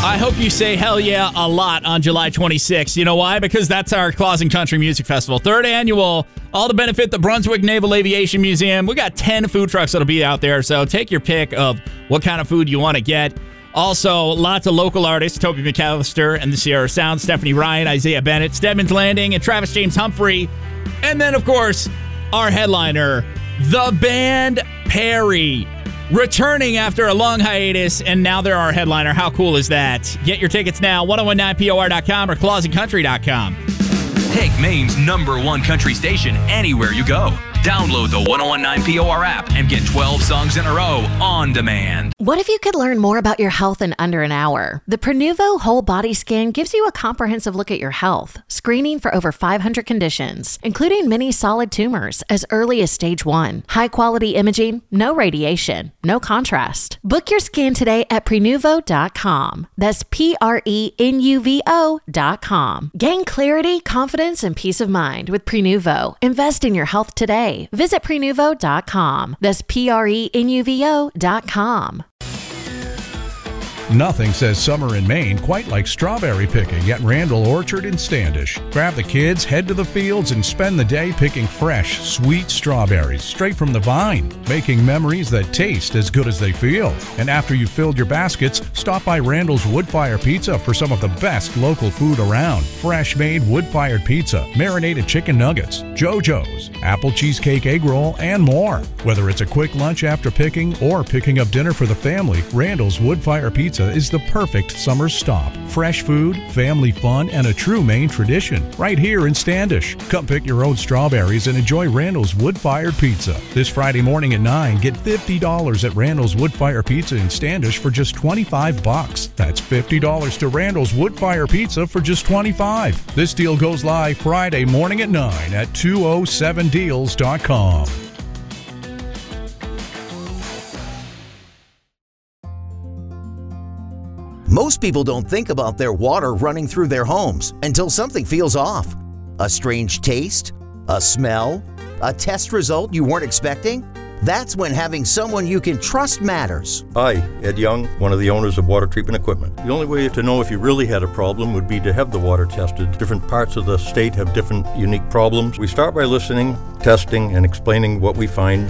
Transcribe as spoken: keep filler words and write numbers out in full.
I hope you say hell yeah a lot on July twenty-sixth. You know why? Because that's our Claus and Country Music Festival. Third annual, all to benefit the Brunswick Naval Aviation Museum. We got ten food trucks that'll be out there, so take your pick of what kind of food you want to get. Also, lots of local artists, Toby McAllister and the Sierra Sound, Stephanie Ryan, Isaiah Bennett, Stedman's Landing, and Travis James Humphrey. And then, of course, our headliner, the band Perry, returning after a long hiatus, and now they're our headliner. How cool is that? Get your tickets now, ten nineteen P O R dot com or claus and country dot com. Take Maine's number one country station anywhere you go. Download the ten nineteen P O R app and get twelve songs in a row on demand. What if you could learn more about your health in under an hour? The Prenuvo Whole Body Scan gives you a comprehensive look at your health, screening for over five hundred conditions, including many solid tumors as early as stage one. High-quality imaging, no radiation, no contrast. Book your scan today at prenuvo dot com. That's P R E N U V O dot com. Gain clarity, confidence, and peace of mind with Prenuvo. Invest in your health today. Visit prenuvo dot com. That's P R E N U V O dot com. Nothing says summer in Maine quite like strawberry picking at Randall Orchard in Standish. Grab the kids, head to the fields, and spend the day picking fresh, sweet strawberries straight from the vine, making memories that taste as good as they feel. And after you've filled your baskets, stop by Randall's Woodfire Pizza for some of the best local food around. Fresh-made wood-fired pizza, marinated chicken nuggets, JoJo's, apple cheesecake egg roll, and more. Whether it's a quick lunch after picking or picking up dinner for the family, Randall's Woodfire Pizza is the perfect summer stop. Fresh food, family fun, and a true Maine tradition right here in Standish. Come pick your own strawberries and enjoy Randall's Wood-Fired Pizza. This Friday morning at nine, get fifty dollars at Randall's Wood-Fire Pizza in Standish for just twenty-five bucks. That's fifty dollars to Randall's Wood-Fire Pizza for just twenty-five dollars. This deal goes live Friday morning at nine at two oh seven deals dot com. Most people don't think about their water running through their homes until something feels off. A strange taste? A smell? A test result you weren't expecting? That's when having someone you can trust matters. Hi, Ed Young, one of the owners of Water Treatment Equipment. The only way to know if you really had a problem would be to have the water tested. Different parts of the state have different unique problems. We start by listening, testing, and explaining what we find